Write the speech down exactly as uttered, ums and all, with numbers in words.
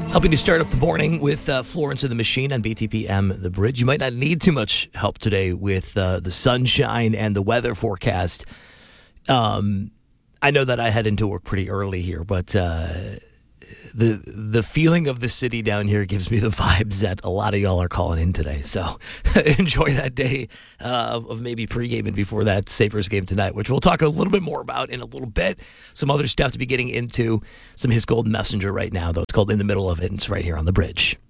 Helping to start up the morning with uh, Florence and the Machine on B T P M The Bridge. You might not need too much help today with uh, the sunshine and the weather forecast. Um, I know that I head into work pretty early here, but uh, the the feeling of the city down here gives me the vibes that a lot of y'all are calling in today. So enjoy that day uh, of maybe pre-gaming before that Sabres game tonight, which we'll talk a little bit more about in a little bit. Some other stuff to be getting into, some His Golden Messenger right now, though. It's called In the Middle of It, and it's right here on The Bridge.